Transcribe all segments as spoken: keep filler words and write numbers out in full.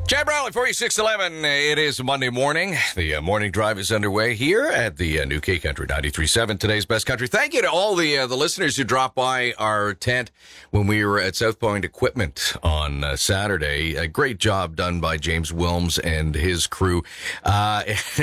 Chad Brownlee, forty-six eleven. It is Monday morning. The uh, morning drive is underway here at the uh, new K Country ninety-three point seven, today's best country. Thank you to all the uh, the listeners who dropped by our tent when we were at South Point Equipment on uh, Saturday. A great job done by James Wilms and his crew. Uh,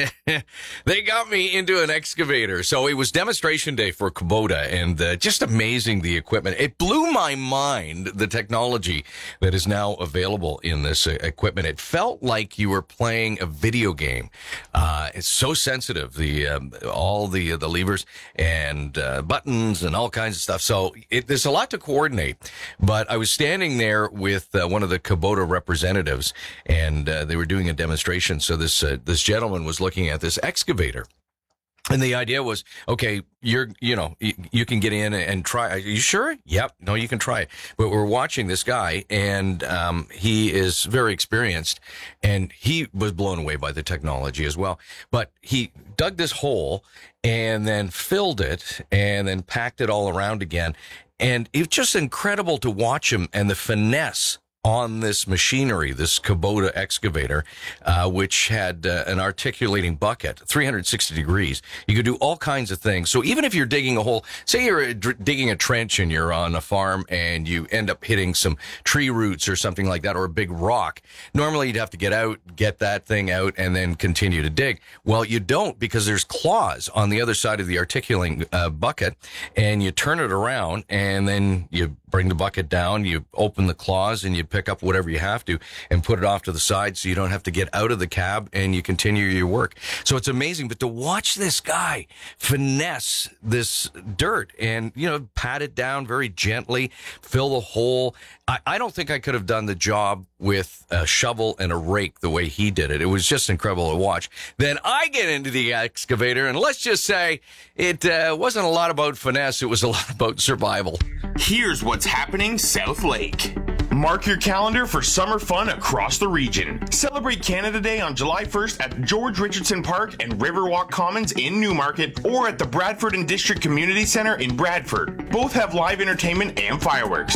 they got me into an excavator. So it was demonstration day for Kubota, and uh, just amazing, the equipment. It blew my mind, the technology that is now available in this uh, equipment. It felt like you were playing a video game. Uh, it's so sensitive, the um, all the the levers and uh, buttons and all kinds of stuff. So it, there's a lot to coordinate. But I was standing there with uh, one of the Kubota representatives, and uh, they were doing a demonstration. So this uh, this gentleman was looking at this excavator. And the idea was, okay, you're, you know, you, you can get in and try. Are you sure? Yep. No, you can try it. But we're watching this guy, and um, he is very experienced, and he was blown away by the technology as well. But he dug this hole and then filled it and then packed it all around again. And it's just incredible to watch him and the finesse on this machinery, this Kubota excavator, uh, which had uh, an articulating bucket, three hundred sixty degrees. You could do all kinds of things. So even if you're digging a hole, say you're d- digging a trench and you're on a farm and you end up hitting some tree roots or something like that, or a big rock, normally you'd have to get out, get that thing out, and then continue to dig. Well, you don't, because there's claws on the other side of the articulating uh, bucket, and you turn it around, and then you bring the bucket down, you open the claws, and you pick up whatever you have to and put it off to the side so you don't have to get out of the cab, and you continue your work. So it's amazing. But to watch this guy finesse this dirt and, you know, pat it down very gently, fill the hole. I, I don't think I could have done the job with a shovel and a rake the way he did it. It was just incredible to watch. Then I get into the excavator, and let's just say it uh, wasn't a lot about finesse. It was a lot about survival. Here's what's happening South Lake. Mark your calendar for summer fun across the region. Celebrate Canada Day on July first at George Richardson Park and Riverwalk Commons in Newmarket, or at the Bradford and District Community Center in Bradford. Both have live entertainment and fireworks.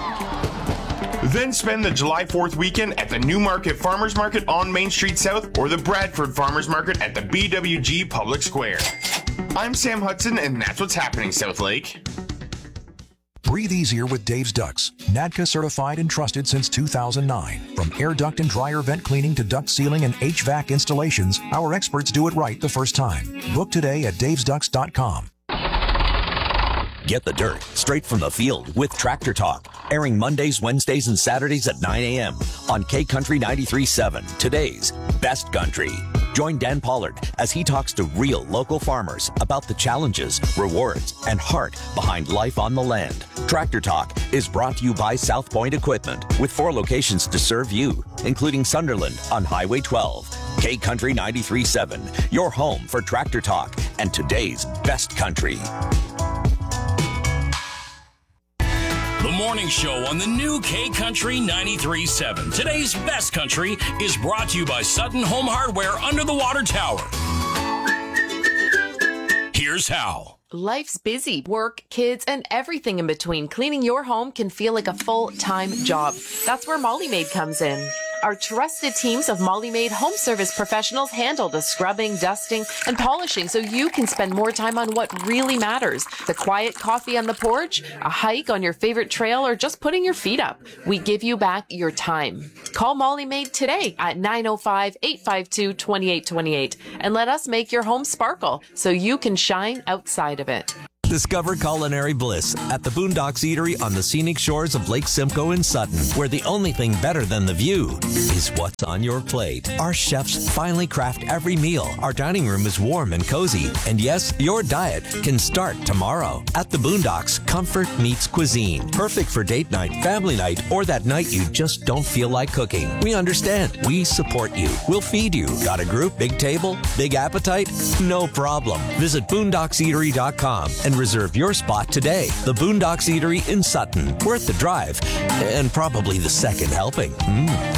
Then spend the July fourth weekend at the Newmarket Farmers Market on Main Street South, or the Bradford Farmers Market at the B W G Public Square. I'm Sam Hudson, and that's what's happening South Lake. Breathe easier with Dave's Ducts. N A D C A certified and trusted since two thousand nine. From air duct and dryer vent cleaning to duct sealing and H V A C installations, our experts do it right the first time. Book today at daves ducts dot com. Get the dirt straight from the field with Tractor Talk, airing Mondays, Wednesdays, and Saturdays at nine a.m. on K Country ninety-three point seven, today's best country. Join Dan Pollard as he talks to real local farmers about the challenges, rewards, and heart behind life on the land. Tractor Talk is brought to you by South Point Equipment, with four locations to serve you, including Sunderland on Highway twelve. K Country ninety-three point seven, your home for Tractor Talk and today's best country. The morning show on the new K Country ninety-three point seven. Today's best country is brought to you by Sutton Home Hardware under the water tower. Here's how. Life's busy. Work, kids, and everything in between. Cleaning your home can feel like a full-time job. That's where Molly Maid comes in. Our trusted teams of Molly Maid home service professionals handle the scrubbing, dusting, and polishing so you can spend more time on what really matters. The quiet coffee on the porch, a hike on your favorite trail, or just putting your feet up. We give you back your time. Call Molly Maid today at nine oh five, eight five two, two eight two eight and let us make your home sparkle so you can shine outside of it. Discover culinary bliss at the Boondocks Eatery on the scenic shores of Lake Simcoe in Sutton, where the only thing better than the view is what's on your plate. Our chefs finely craft every meal. Our dining room is warm and cozy. And yes, your diet can start tomorrow. At the Boondocks, comfort meets cuisine. Perfect for date night, family night, or that night you just don't feel like cooking. We understand. We support you. We'll feed you. Got a group, big table, big appetite? No problem. Visit boondocks eatery dot com and reserve your spot today. The Boondocks Eatery in Sutton. Worth the drive, and probably the second helping. Mm.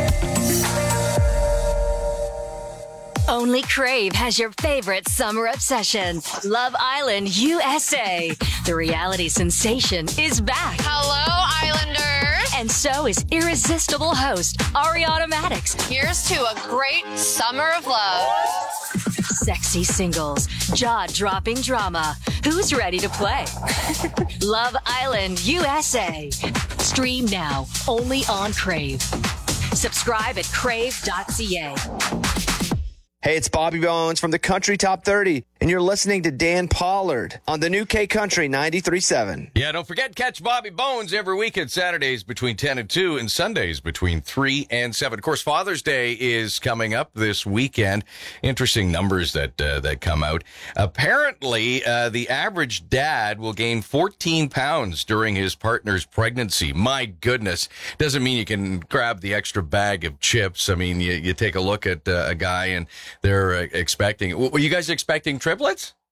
Only Crave has your favorite summer obsession, Love Island U S A. The reality sensation is back. Hello, Islanders. And so is irresistible host, Ariana Maddox. Here's to a great summer of love. Sexy singles, jaw-dropping drama. Who's ready to play? Love Island U S A. Stream now, only on Crave. Subscribe at crave dot c a. Hey, it's Bobby Bones from the Country Top thirty, and you're listening to Dan Pollard on the new K Country ninety-three point seven. Yeah, don't forget, catch Bobby Bones every weekend, Saturdays between ten and two, and Sundays between three and seven. Of course, Father's Day is coming up this weekend. Interesting numbers that uh, that come out. Apparently, uh, the average dad will gain fourteen pounds during his partner's pregnancy. My goodness. Doesn't mean you can grab the extra bag of chips. I mean, you, you take a look at uh, a guy and they're uh, expecting. Were you guys expecting triplets?